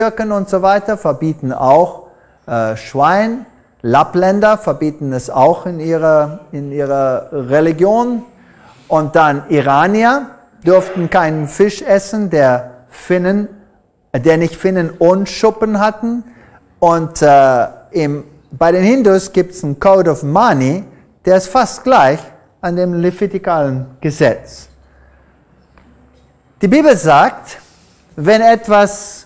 Türken und so weiter verbieten auch Schwein. Lappländer verbieten es auch in ihrer Religion. Und dann Iranier durften keinen Fisch essen, der nicht Finnen und Schuppen hatten. Und bei den Hindus gibt es einen Code of Mani, der ist fast gleich an dem levitikalen Gesetz. Die Bibel sagt, wenn etwas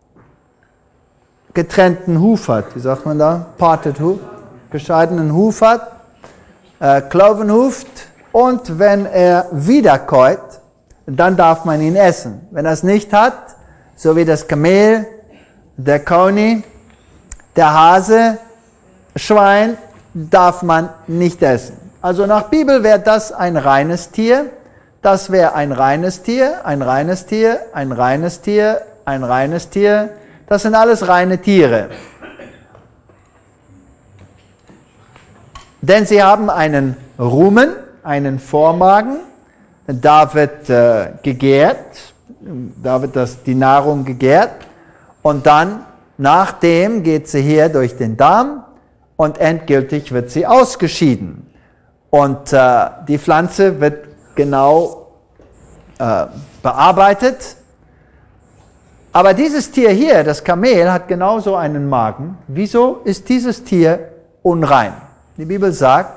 getrennten Huf hat, wie sagt man da? Parted Hoof, gescheidenen Huf hat, Cloven Hoofed, und wenn er wiederkäut, dann darf man ihn essen. Wenn er es nicht hat, so wie das Kamel, der Koni, der Hase, Schwein, darf man nicht essen. Also nach Bibel wäre das ein reines Tier, das wäre ein reines Tier, ein reines Tier, ein reines Tier, ein reines Tier. Das sind alles reine Tiere. Denn sie haben einen Rumen, einen Vormagen, da wird gegärt, da wird die Nahrung gegärt und dann nachdem geht sie hier durch den Darm und endgültig wird sie ausgeschieden. Und die Pflanze wird genau bearbeitet. Aber dieses Tier hier, das Kamel, hat genauso einen Magen. Wieso ist dieses Tier unrein? Die Bibel sagt,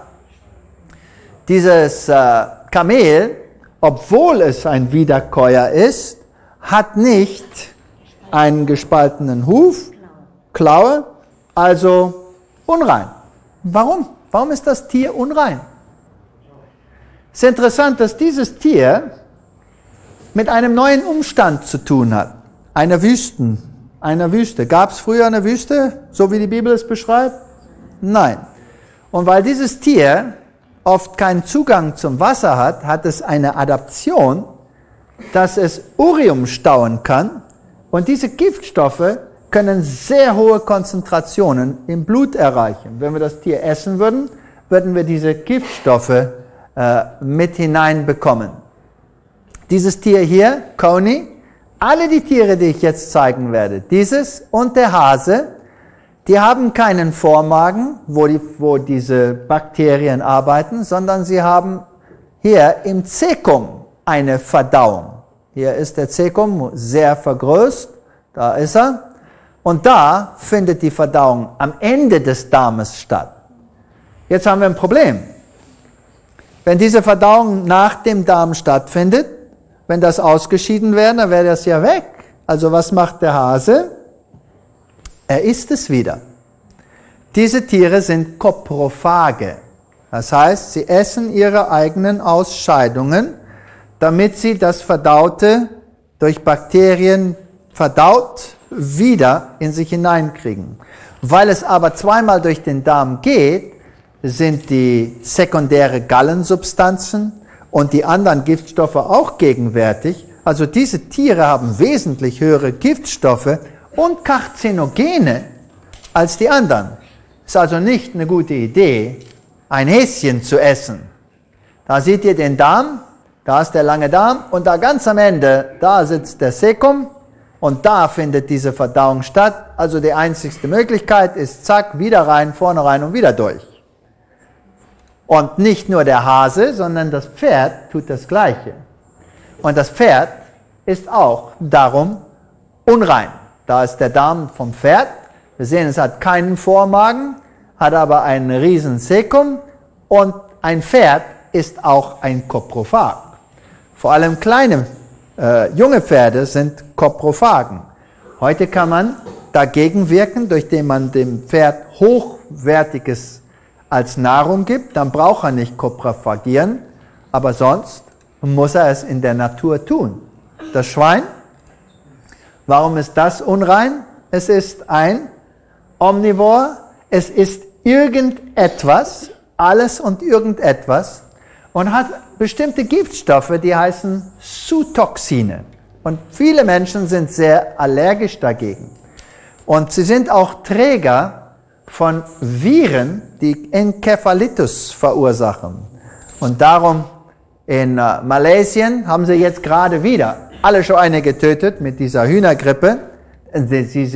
dieses Kamel, obwohl es ein Wiederkäuer ist, hat nicht einen gespaltenen Huf, Klaue, also unrein. Warum? Warum ist das Tier unrein? Es ist interessant, dass dieses Tier mit einem neuen Umstand zu tun hat. Einer Wüste. Gab es früher eine Wüste, so wie die Bibel es beschreibt? Nein. Und weil dieses Tier oft keinen Zugang zum Wasser hat, hat es eine Adaption, dass es Urium stauen kann. Und diese Giftstoffe können sehr hohe Konzentrationen im Blut erreichen. Wenn wir das Tier essen würden, würden wir diese Giftstoffe mit hineinbekommen. Dieses Tier hier, Koni, alle die Tiere, die ich jetzt zeigen werde, dieses und der Hase, die haben keinen Vormagen, wo diese Bakterien arbeiten, sondern sie haben hier im Cäcum eine Verdauung. Hier ist der Cäcum sehr vergrößt, da ist er. Und da findet die Verdauung am Ende des Darmes statt. Jetzt haben wir ein Problem. Wenn diese Verdauung nach dem Darm stattfindet, wenn das ausgeschieden wäre, dann wäre das ja weg. Also was macht der Hase? Er isst es wieder. Diese Tiere sind Koprophage. Das heißt, sie essen ihre eigenen Ausscheidungen, damit sie das Verdaute durch Bakterien verdaut wieder in sich hineinkriegen. Weil es aber zweimal durch den Darm geht, sind die sekundäre Gallensubstanzen und die anderen Giftstoffe auch gegenwärtig. Also diese Tiere haben wesentlich höhere Giftstoffe und Karzinogene als die anderen. Es ist also nicht eine gute Idee, ein Häschen zu essen. Da seht ihr den Darm, da ist der lange Darm und da ganz am Ende, da sitzt der Cäcum und da findet diese Verdauung statt. Also die einzigste Möglichkeit ist, zack, wieder rein, vorne rein und wieder durch. Und nicht nur der Hase, sondern das Pferd tut das Gleiche. Und das Pferd ist auch darum unrein. Da ist der Darm vom Pferd. Wir sehen, es hat keinen Vormagen, hat aber einen riesen Cäcum und ein Pferd ist auch ein Koprophag. Vor allem kleine, junge Pferde sind Koprophagen. Heute kann man dagegen wirken, indem man dem Pferd Hochwertiges als Nahrung gibt, dann braucht er nicht koprophagieren, aber sonst muss er es in der Natur tun. Das Schwein, warum ist das unrein? Es ist ein Omnivor, es ist irgendetwas, alles und irgendetwas und hat bestimmte Giftstoffe, die heißen Zootoxine. Und viele Menschen sind sehr allergisch dagegen. Und sie sind auch Träger von Viren, die Encephalitis verursachen. Und darum in Malaysia haben sie jetzt gerade wieder alle Schweine getötet mit dieser Hühnergrippe. Sie